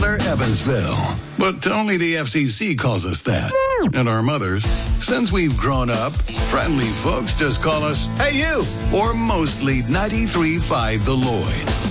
Chandler, Evansville. But only the FCC calls us that. And our mothers, since we've grown up, friendly folks just call us, "Hey, you!" Or mostly 93.5 The Lloyd.